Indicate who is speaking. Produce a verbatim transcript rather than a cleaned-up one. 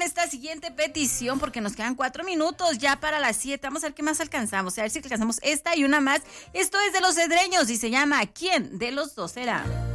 Speaker 1: esta siguiente petición porque nos quedan cuatro minutos ya para las siete. Vamos a ver qué más alcanzamos. A ver si alcanzamos esta y una más. Esto es de Los Cedreños y se llama ¿Quién de los dos será?